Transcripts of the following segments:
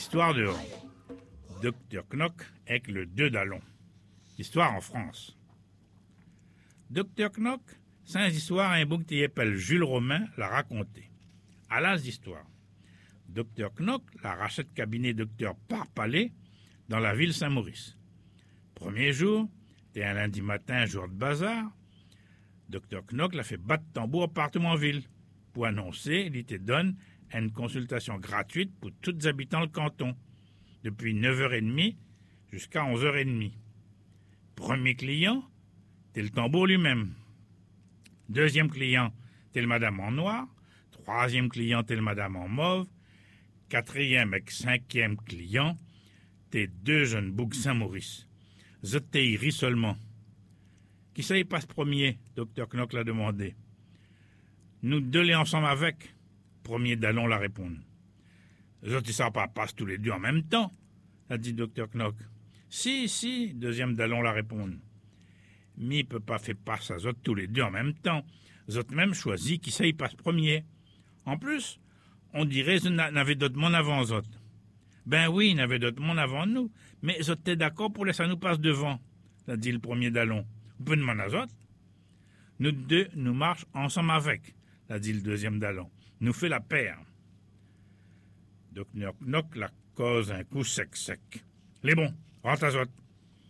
Histoire de Docteur Knock avec le 2 d'Allon. Histoire en France. Docteur Knock, c'est une histoire un bouc qui s'appelle Jules Romain l'a raconté. À l'âge d'histoire. Docteur Knock la rachète cabinet docteur Parpalais dans la ville Saint-Maurice. Premier jour, c'était un lundi matin, jour de bazar. Docteur Knock l'a fait battre tambour partout en ville pour annoncer il te donne une consultation gratuite pour tous les habitants du canton, depuis 9h30 jusqu'à 11h30. Premier client, c'est le tambour lui-même. Deuxième client, c'est le madame en noir. Troisième client, c'est le madame en mauve. Quatrième et cinquième client, c'est deux jeunes boucs Saint-Maurice. Zotteiri seulement. Qui ça y passe premier, docteur Knock l'a demandé. Nous deux les ensemble avec. Premier d'Allon l'a répondu. Les autres, ça pas passe tous les deux en même temps, a dit docteur Knock. Si, deuxième d'Allon l'a répondu. Mais il peut pas faire passer à autres tous les deux en même temps. Les autres même choisi qui ça y passe premier. En plus, on dirait qu'ils n'avaient d'autres monde avant eux autres. Ben oui, ils n'avaient d'autres monde avant nous, mais ils étaient d'accord pour laisser nous passer devant, a dit le premier d'Allon. Vous pouvez demander aux autres. Nous deux, nous marchons ensemble avec, a dit le deuxième d'Allon. Nous fait la paire. Docteur Knock la cause un coup sec. Les bons, rentre à autres.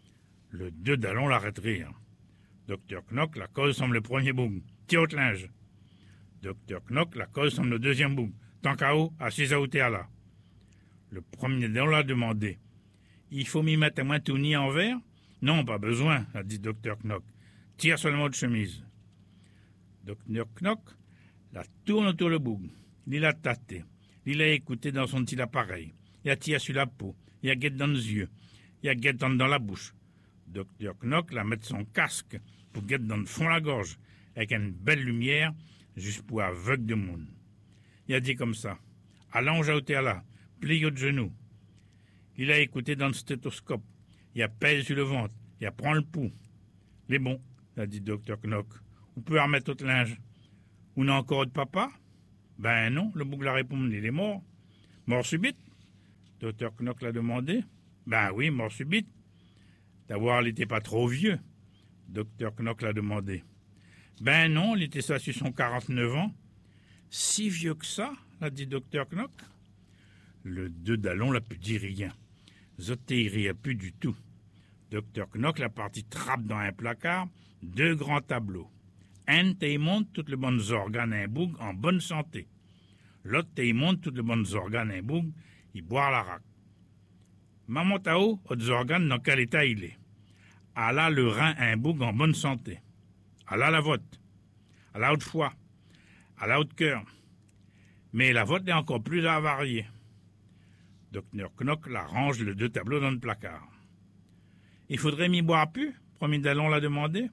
Le 2 d'Allon l'arrête de rire. Docteur Knock la cause semble le premier boug. Tire au linge. Docteur Knock la cause semble le deuxième boug. Tant qu'à haut, assis à outer à là. Le premier d'Allon l'a demandé. Il faut m'y mettre à moins tout ni en verre? Non, pas besoin, a dit docteur Knock. Tire seulement de chemise. Docteur Knock la tourne autour le boug. Il l'a tâté. Il l'a écouté dans son petit appareil. Il a tiré sur la peau. Il a guetté dans les yeux. Il a guetté dans la bouche. Docteur Knock la met son casque pour guetter dans le fond de la gorge, avec une belle lumière, juste pour aveugle de monde. Il a dit comme ça. Allonge à hauteur là, plie de genoux. Il a écouté dans le stéthoscope. Il a pèse sur le ventre. Il a prend le pouls. Les bons, a dit docteur Knock. Vous pouvez remettre votre linge. Vous n'avez encore de papa? Ben non, le bouc l'a répondu, il est mort. Mort subite? Docteur Knock l'a demandé. Ben oui, mort subite. D'avoir, il n'était pas trop vieux. Docteur Knock l'a demandé. Ben non, il était ça sur son 49 ans. Si vieux que ça, l'a dit docteur Knock. Le 2 d'Allon l'a pu dire rien. Zoté riait plus du tout. Docteur Knock l'a parti trappe dans un placard, 2 grands tableaux. Un te montre toutes les bonnes organes un boug en bonne santé. L'autre te montre toutes les bonnes organes un boug, il boit la raque. Maman Tao, autres organes dans quel état il est. À là le rein un boug en bonne santé. À là la vote. À la haute foie. À la haute cœur. Mais la vote est encore plus avariée. Docteur Knock la range les 2 tableaux dans le placard. Il faudrait m'y boire plus, premier d'Allon l'a demandé.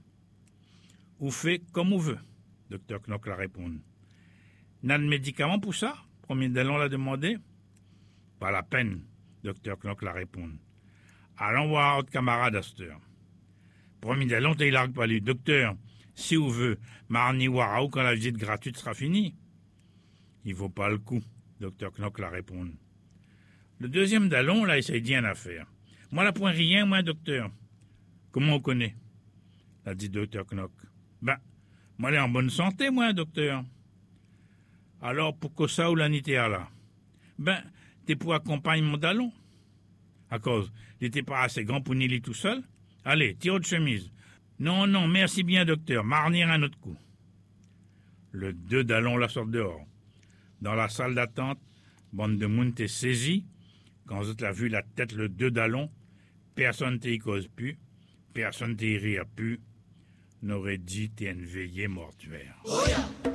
Ou fait comme on veut, docteur Knock l'a répondu. N'a de médicaments pour ça, premier d'Allon l'a demandé. Pas la peine, docteur Knock l'a répondu. Allons voir votre camarade à cette heure. Premier d'Allon, il largue pas lui. Docteur, si vous veut, marni warao quand la visite gratuite sera finie. Il vaut pas le coup, docteur Knock l'a répondu. Le deuxième d'Allon, là, essaye d'y en affaire. Moi, la point rien, moi, docteur. Comment on connaît? L'a dit docteur Knock. Ben, moi, elle est en bonne santé, moi, docteur. Alors, pourquoi ça ou la nité à là? Ben, t'es pour accompagner mon Dallon. À cause, il n'était pas assez grand pour nier tout seul. Allez, tire de chemise. Non, merci bien, docteur. Marnir un autre coup. Le 2 d'Allon la sort dehors. Dans la salle d'attente, bande de monde t'est saisie. Quand vous avez vu la tête le 2 d'Allon, personne t'y cause plus, personne t'y rire plus. N'aurait dit t'es une veillée mortuaire. Oh yeah.